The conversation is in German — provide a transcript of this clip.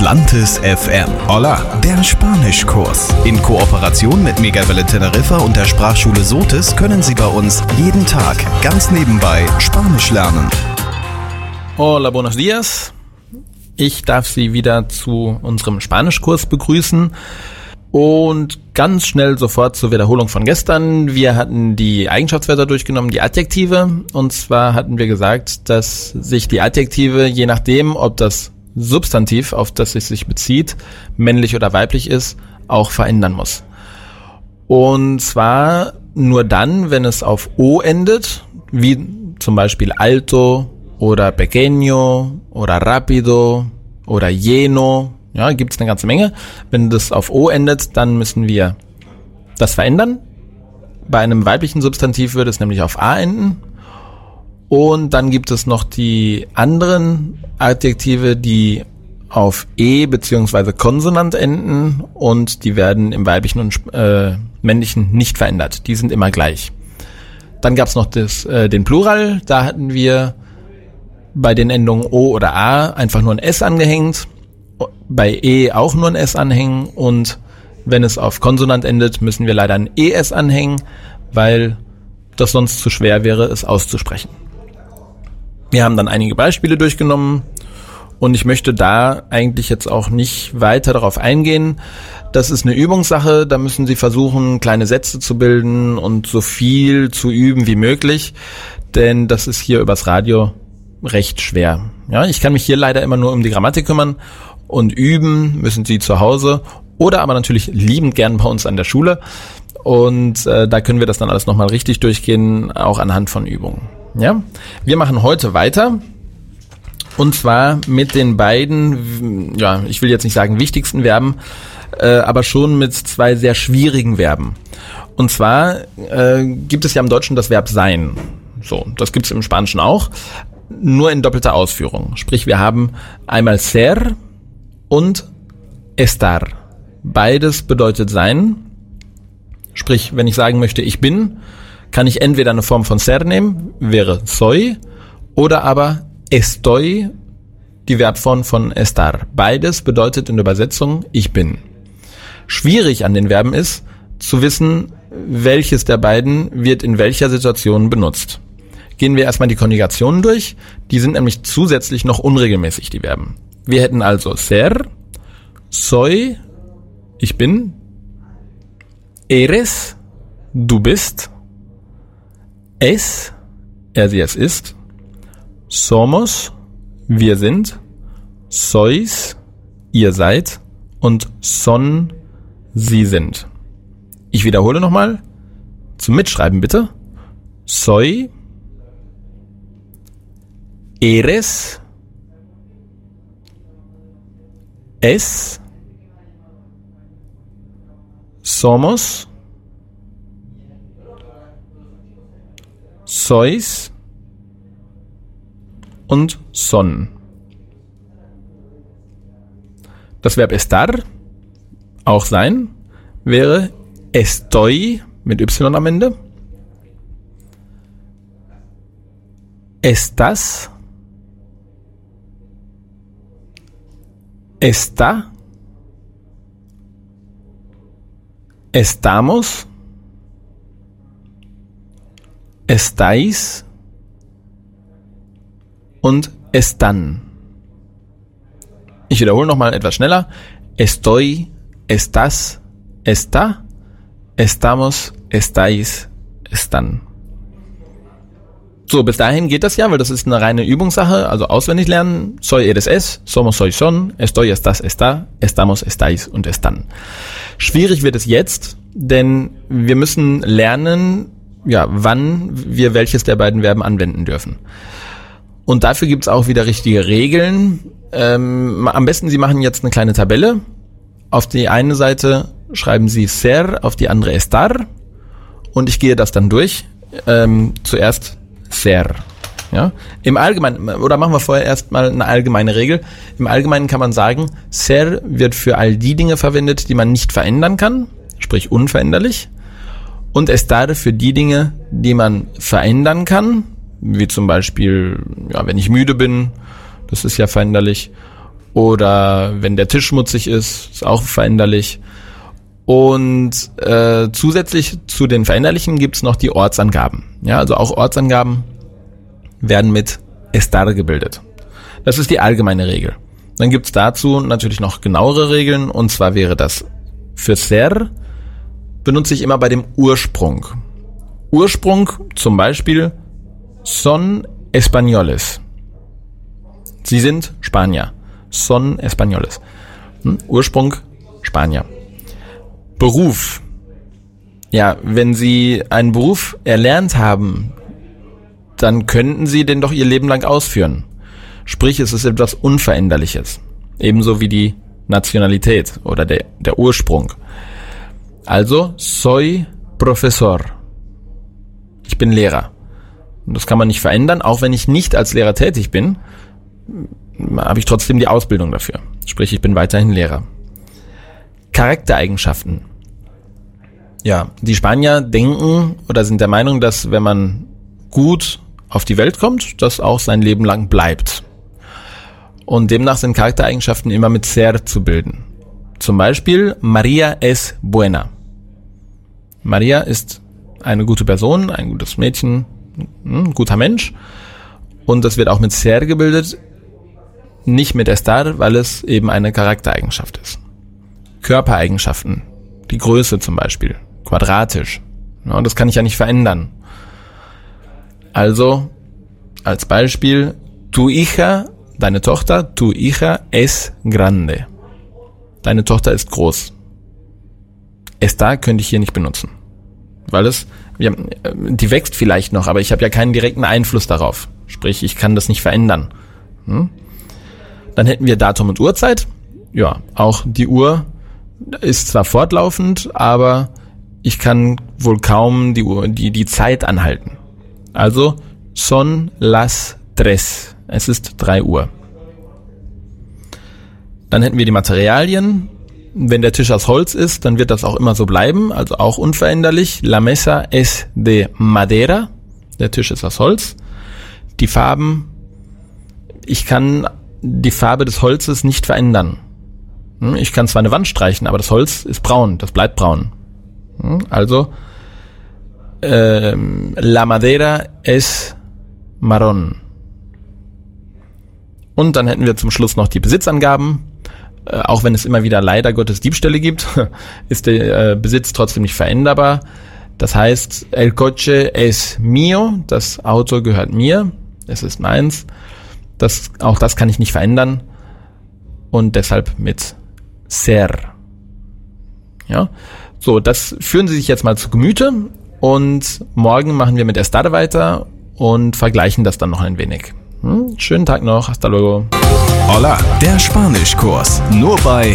Atlantis FM. Hola, der Spanischkurs. In Kooperation mit Megawelle Teneriffa und der Sprachschule Sotis können Sie bei uns jeden Tag ganz nebenbei Spanisch lernen. Hola, buenos días. Ich darf Sie wieder zu unserem Spanischkurs begrüßen. Und ganz schnell sofort zur Wiederholung von gestern. Wir hatten die Eigenschaftswörter durchgenommen, die Adjektive. Und zwar hatten wir gesagt, dass sich die Adjektive, je nachdem, ob das Substantiv, auf das es sich bezieht, männlich oder weiblich ist, auch verändern muss. Und zwar nur dann, wenn es auf O endet, wie zum Beispiel alto oder pequeño oder rápido oder lleno. Ja, gibt es eine ganze Menge. Wenn das auf O endet, dann müssen wir das verändern. Bei einem weiblichen Substantiv würde es nämlich auf A enden. Und dann gibt es noch die anderen Adjektive, die auf E bzw. Konsonant enden und die werden im weiblichen und männlichen nicht verändert. Die sind immer gleich. Dann gab es noch den Plural. Da hatten wir bei den Endungen O oder A einfach nur ein S angehängt. Bei E auch nur ein S anhängen und wenn es auf Konsonant endet, müssen wir leider ein ES anhängen, weil das sonst zu schwer wäre, es auszusprechen. Wir haben dann einige Beispiele durchgenommen und ich möchte da eigentlich jetzt auch nicht weiter darauf eingehen. Das ist eine Übungssache, da müssen Sie versuchen, kleine Sätze zu bilden und so viel zu üben wie möglich, denn das ist hier übers Radio recht schwer. Ja, ich kann mich hier leider immer nur um die Grammatik kümmern und üben müssen Sie zu Hause oder aber natürlich liebend gern bei uns an der Schule und da können wir das dann alles nochmal richtig durchgehen, auch anhand von Übungen. Ja, wir machen heute weiter und zwar mit den beiden, ja, ich will jetzt nicht sagen wichtigsten Verben, aber schon mit zwei sehr schwierigen Verben. Und zwar gibt es ja im Deutschen das Verb sein. So, das gibt es im Spanischen auch, nur in doppelter Ausführung. Sprich, wir haben einmal ser und estar. Beides bedeutet sein. Sprich, wenn ich sagen möchte, ich bin, kann ich entweder eine Form von ser nehmen, wäre soy, oder aber estoy, die Verbform von estar. Beides bedeutet in der Übersetzung, ich bin. Schwierig an den Verben ist, zu wissen, welches der beiden wird in welcher Situation benutzt. Gehen wir erstmal die Konjugationen durch. Die sind nämlich zusätzlich noch unregelmäßig, die Verben. Wir hätten also ser, soy, ich bin, eres, du bist, es, er, sie, es ist, somos, wir sind, sois, ihr seid und son, sie sind. Ich wiederhole nochmal, zum Mitschreiben bitte. Soy, eres, es, somos, sois und son. Das Verb estar, auch sein, wäre estoy mit Y am Ende, estás, está, estamos, estáis und están. Ich wiederhole nochmal etwas schneller. Estoy, estás, está, estamos, estáis, están. So, bis dahin geht das ja, weil das ist eine reine Übungssache, also auswendig lernen. Soy, eres, es, somos, soy, son, estoy, estás, está, estamos, estáis und están. Schwierig wird es jetzt, denn wir müssen lernen, ja, wann wir welches der beiden Verben anwenden dürfen. Und dafür gibt's auch wieder richtige Regeln. Am besten, Sie machen jetzt eine kleine Tabelle. Auf die eine Seite schreiben Sie ser, auf die andere estar. Und ich gehe das dann durch. Zuerst ser. Ja? Im Allgemeinen, oder machen wir vorher erstmal eine allgemeine Regel. Im Allgemeinen kann man sagen, ser wird für all die Dinge verwendet, die man nicht verändern kann, sprich unveränderlich. Und estar für die Dinge, die man verändern kann, wie zum Beispiel, ja, wenn ich müde bin, das ist ja veränderlich. Oder wenn der Tisch schmutzig ist auch veränderlich. Und zusätzlich zu den veränderlichen gibt es noch die Ortsangaben. Ja, also auch Ortsangaben werden mit estar gebildet. Das ist die allgemeine Regel. Dann gibt es dazu natürlich noch genauere Regeln, und zwar wäre das für ser benutze ich immer bei dem Ursprung. Ursprung zum Beispiel son españoles. Sie sind Spanier. Son españoles. Ursprung Spanier. Beruf. Ja, wenn Sie einen Beruf erlernt haben, dann könnten Sie den doch Ihr Leben lang ausführen. Sprich, es ist etwas Unveränderliches. Ebenso wie die Nationalität oder der Ursprung. Also, soy profesor. Ich bin Lehrer. Und das kann man nicht verändern, auch wenn ich nicht als Lehrer tätig bin, habe ich trotzdem die Ausbildung dafür. Sprich, ich bin weiterhin Lehrer. Charaktereigenschaften. Ja, die Spanier denken oder sind der Meinung, dass wenn man gut auf die Welt kommt, das auch sein Leben lang bleibt. Und demnach sind Charaktereigenschaften immer mit ser zu bilden. Zum Beispiel, Maria es buena. Maria ist eine gute Person, ein gutes Mädchen, ein guter Mensch. Und das wird auch mit ser gebildet, nicht mit estar, weil es eben eine Charaktereigenschaft ist. Körpereigenschaften, die Größe zum Beispiel, quadratisch. Ja, das kann ich ja nicht verändern. Also, als Beispiel, tu hija, deine Tochter, tu hija es grande. Deine Tochter ist groß. Estar könnte ich hier nicht benutzen. Weil die wächst vielleicht noch, aber ich habe ja keinen direkten Einfluss darauf. Sprich, ich kann das nicht verändern. Dann hätten wir Datum und Uhrzeit. Ja, auch die Uhr ist zwar fortlaufend, aber ich kann wohl kaum die Zeit anhalten. Also, son las 3. Es ist 3 Uhr. Dann hätten wir die Materialien. Wenn der Tisch aus Holz ist, dann wird das auch immer so bleiben, also auch unveränderlich. La mesa es de madera. Der Tisch ist aus Holz. Die Farben. Ich kann die Farbe des Holzes nicht verändern. Ich kann zwar eine Wand streichen, aber das Holz ist braun, das bleibt braun. Also, la madera es marrón. Und dann hätten wir zum Schluss noch die Besitzangaben. Auch wenn es immer wieder leider Gottes Diebstähle gibt, ist der Besitz trotzdem nicht veränderbar. Das heißt, el coche es mío, das Auto gehört mir, es ist meins. Auch das kann ich nicht verändern und deshalb mit ser. Ja, so, das führen Sie sich jetzt mal zu Gemüte und morgen machen wir mit estar weiter und vergleichen das dann noch ein wenig. Schönen Tag noch, hasta luego. Hola, der Spanischkurs. Nur bei